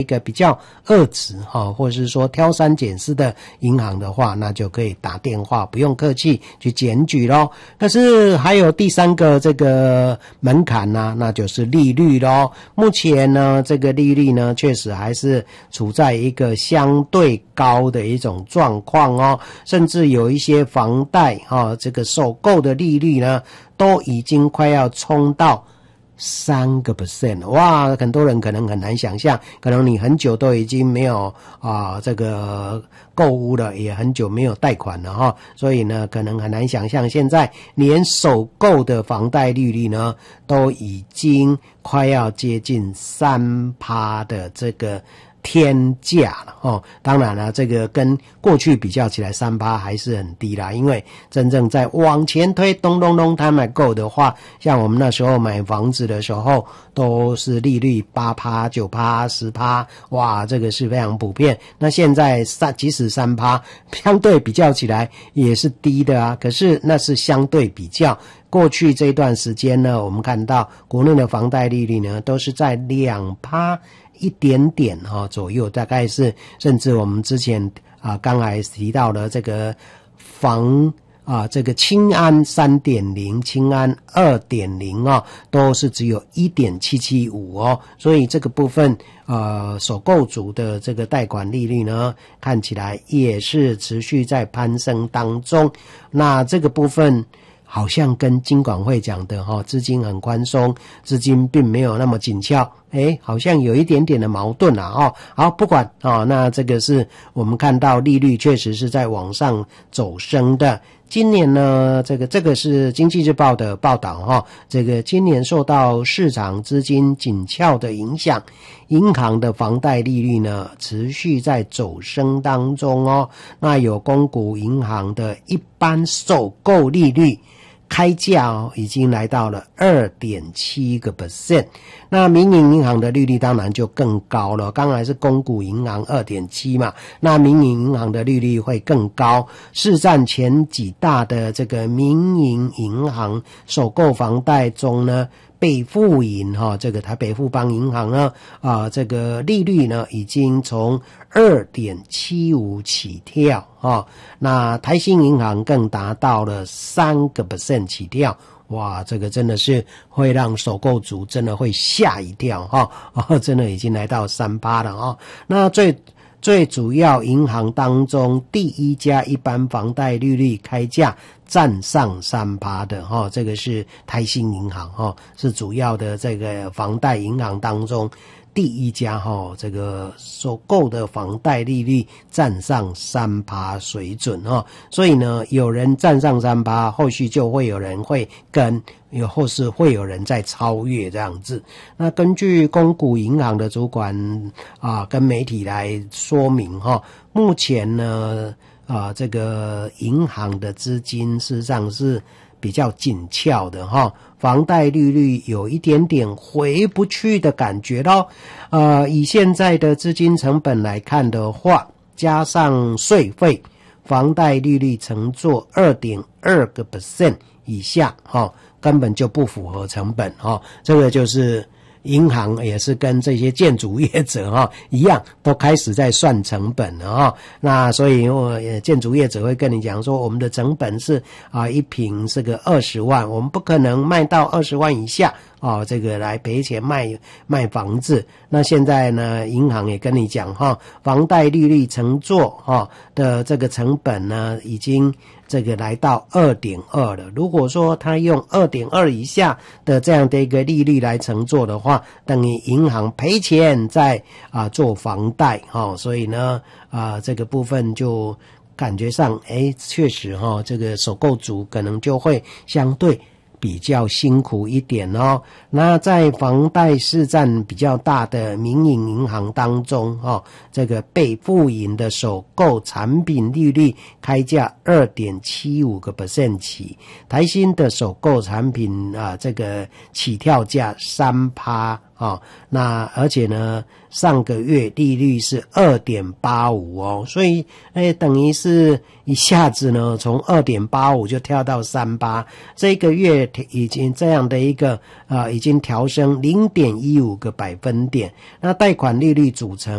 个比较恶质或者是说挑三拣四的银行的话，那就可以打电话，不用客气去检举咯。可是还有第三个这个门槛呢，那就是利率咯。目前呢，这个利率呢确实还是处在一个相对高的一种状况哦，甚至有一些房贷这个首购的利率呢都已经快要冲到3%， 哇，很多人可能很难想象，可能你很久都已经没有这个购物了，也很久没有贷款了所以呢可能很难想象，现在连首购的房贷利率呢都已经快要接近3%的这个天价了当然了，这个跟过去比较起来3%还是很低啦，因为真正在往前推咚咚咚time ago的话，像我们那时候买房子的时候都是利率8%、9%、10%，哇，这个是非常普遍。那现在即使3%相对比较起来也是低的啊，可是那是相对比较。过去这段时间呢，我们看到国内的房贷利率呢都是在2%一点点左右，大概是甚至我们之前刚才提到的这个这个青安 3.0 青安 2.0 都是只有 1.775 所以这个部分首购族的这个贷款利率呢看起来也是持续在攀升当中。那这个部分好像跟金管会讲的资金很宽松，资金并没有那么紧俏，好像有一点点的矛盾好，不管那这个是我们看到利率确实是在往上走升的。今年呢，这个是经济日报的报道这个今年受到市场资金紧俏的影响，银行的房贷利率呢持续在走升当中那有公股银行的一般首购利率开价已经来到了 2.7%， 那民营银行的利率当然就更高了，刚才是公股银行 2.7 嘛，那民营银行的利率会更高，市占前几大的这个民营银行首购房贷中呢，北富银这个台北富邦银行呢这个利率呢已经从 2.75 起跳那台新银行更达到了 3% 起跳，哇，这个真的是会让首购族真的会吓一跳真的已经来到 3% 了那最主要银行当中第一家一般房贷利率开价占上 3% 的这个是台新银行是主要的这个房贷银行当中第一家这个首购的房贷利率占上 3% 水准所以呢有人占上 3%， 后续就会有人会跟，或是会有人在超越这样子。那根据公股银行的主管跟媒体来说明目前呢这个银行的资金事实上是比较紧俏的房贷利率有一点点回不去的感觉咯以现在的资金成本来看的话，加上税费，房贷利率乘坐 2.2% 以下根本就不符合成本这个就是银行也是跟这些建筑业者一样，都开始在算成本了那所以建筑业者会跟你讲说，我们的成本是一坪这个20万，我们不可能卖到20万以下这个来赔钱卖房子。那现在呢，银行也跟你讲房贷利率乘坐的这个成本呢，已经这个来到 2.2 了。如果说他用 2.2 以下的这样的一个利率来乘坐的话，等于银行赔钱在做房贷所以呢这个部分就感觉上确实这个首购族可能就会相对比较辛苦一点那在房贷市占比较大的民营银行当中这个北富银的首购产品利率开价 2.75% 起，台新的首购产品这个起跳价 3%那而且呢上个月利率是 2.85 所以等于是一下子呢从 2.85 就跳到 3%， 这个月已经这样的一个已经调升 0.15 个百分点。那贷款利率组成